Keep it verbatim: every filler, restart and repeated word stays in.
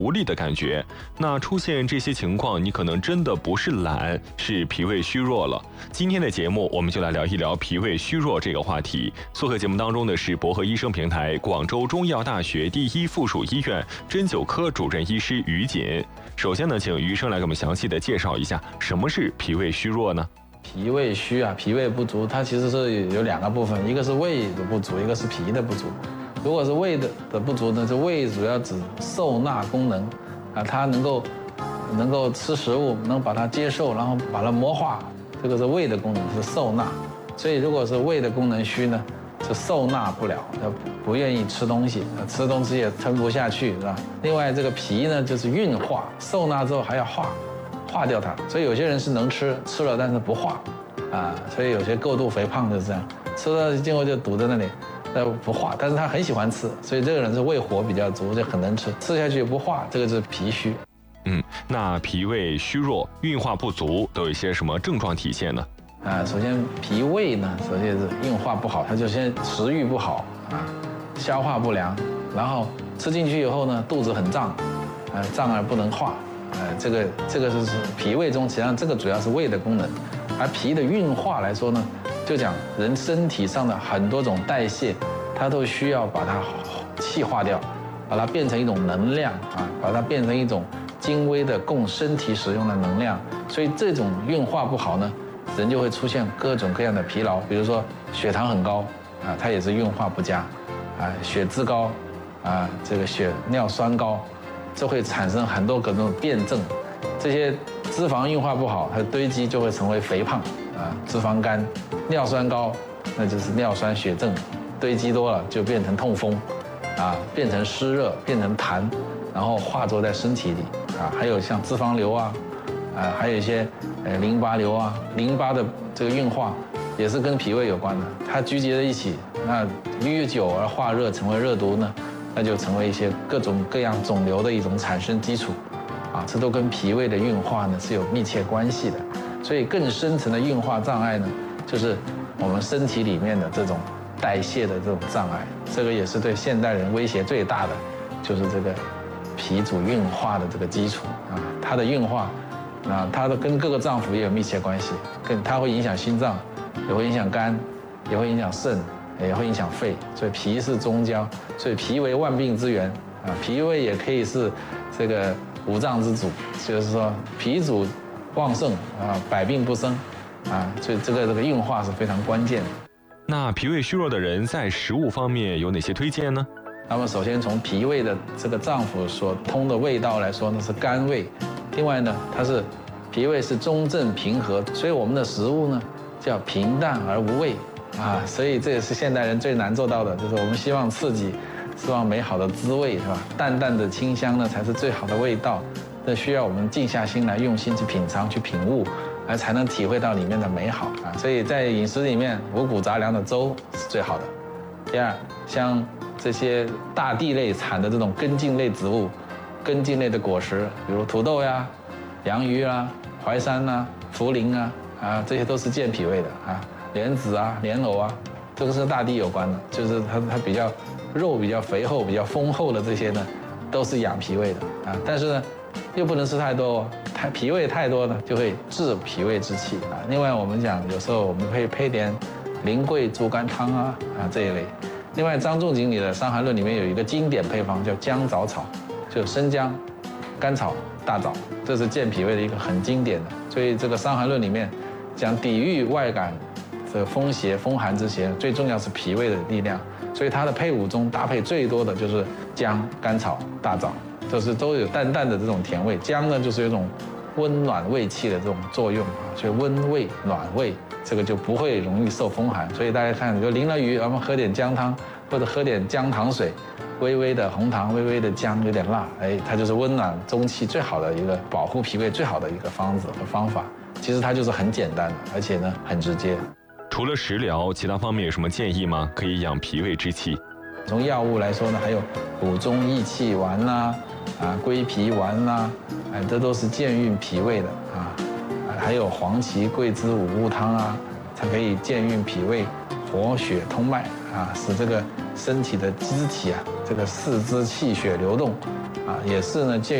无力的感觉。那出现这些情况，你可能真的不是懒，是脾胃虚弱了。今天的节目，我们就来聊一聊脾胃虚弱这个话题。做客节目当中的是博和医生平台广州中医药大学第一附属医院针灸科主任医师于锦。首先呢，请于医生来给我们详细的介绍一下什么是脾胃虚弱呢？ 脾胃虚啊，脾胃不足，它其实是有两个部分，一个是胃的不足，一个是脾的不足。如果是胃的的不足呢，是胃主要指受纳功能，啊，它能够能够吃食物，能把它接受，然后把它磨化，这个是胃的功能，是受纳。所以如果是胃的功能虚呢，是受纳不了，不愿意吃东西，吃东西也吞不下去，是吧？另外这个脾呢，就是运化，受纳之后还要化。化掉它，所以有些人是能吃，吃了但是不化，啊，所以有些过度肥胖就是这样，吃了结果就堵在那里，那不化，但是他很喜欢吃，所以这个人是胃火比较足，就很能吃，吃下去不化，这个是脾虚。 嗯，那脾胃虚弱、运化不足都有一些什么症状体现呢？ 啊，首先脾胃呢，首先是运化不好，它就先食欲不好啊，消化不良，然后吃进去以后呢，肚子很胀，啊，胀而不能化。呃，这个这个是脾胃中，实际上这个主要是胃的功能，而脾的运化来说呢，就讲人身体上的很多种代谢，它都需要把它气化掉，把它变成一种能量啊，把它变成一种精微的供身体使用的能量。所以这种运化不好呢，人就会出现各种各样的疲劳，比如说血糖很高啊，它也是运化不佳，啊，血脂高，啊，这个血尿酸高。这会产生很多各种辩证，这些脂肪运化不好，它堆积就会成为肥胖啊，脂肪肝；尿酸高，那就是尿酸血症，堆积多了就变成痛风，啊，变成湿热，变成痰，然后化作在身体里啊。还有像脂肪瘤啊，啊，还有一些呃淋巴瘤啊，淋巴的这个运化也是跟脾胃有关的，它聚集在一起，那淤久而化热，成为热毒呢。那就成为一些各种各样肿瘤的一种产生基础，啊，这都跟脾胃的运化呢是有密切关系的。所以更深层的运化障碍呢，就是我们身体里面的这种代谢的这种障碍，这个也是对现代人威胁最大的，就是这个脾主运化的这个基础啊，它的运化，啊，它的跟各个脏腑也有密切关系，跟它会影响心脏，也会影响肝，也会影响肾。也会影响肺，所以脾是中焦，所以脾为万病之源啊。脾胃也可以是这个五脏之主，就是说脾主旺盛啊，百病不生啊。所以这个这个运化是非常关键的。 那脾胃虚弱的人在食物方面有哪些推荐呢？ 那么首先从脾胃的这个脏腑所通的味道来说呢，是甘味。另外呢，它是脾胃是中正平和，所以我们的食物呢叫平淡而无味。啊，所以这也是现代人最难做到的，就是我们希望刺激，希望美好的滋味，是吧？淡淡的清香呢，才是最好的味道。这需要我们静下心来，用心去品尝、去品悟，来才能体会到里面的美好啊。所以在饮食里面，五谷杂粮的粥是最好的。第二，像这些大地类产的这种根茎类植物、根茎类的果实，比如土豆呀、洋芋啊、淮山啊、茯苓啊，啊，这些都是健脾胃的啊。莲子啊，莲藕啊，这个是大地有关的，就是它它比较肉比较肥厚、比较丰厚的这些呢，都是养脾胃的啊。但是呢，又不能吃太多，太脾胃太多呢，就会滞脾胃之气啊。另外我们讲，有时候我们可以配点苓桂猪肝汤啊啊这一类。另外张仲景里的《伤寒论》里面有一个经典配方叫姜枣草，就生姜、甘草、大枣，这是健脾胃的一个很经典的。所以这个《伤寒论》里面讲抵御外感。这个风邪、风寒之邪，最重要是脾胃的力量，所以它的配伍中搭配最多的就是姜、甘草、大枣，都是都有淡淡的这种甜味。姜呢，就是有一种温暖胃气的这种作用啊，所以温胃、暖胃，这个就不会容易受风寒。所以大家看，就淋了雨，我们喝点姜汤，或者喝点姜糖水，微微的红糖，微微的姜，有点辣，哎，它就是温暖中气最好的一个保护脾胃最好的一个方子和方法。其实它就是很简单的，而且呢很直接。 除了食疗，其他方面有什么建议吗？可以养脾胃之气。 从药物来说呢，还有补中益气丸呐、啊，啊归脾丸呐、啊，哎，这都是健运脾胃的啊。还有黄芪桂枝五物汤啊，它可以健运脾胃、活血通脉啊，使这个身体的肢体啊， 这个四肢气血流动，啊，也是呢介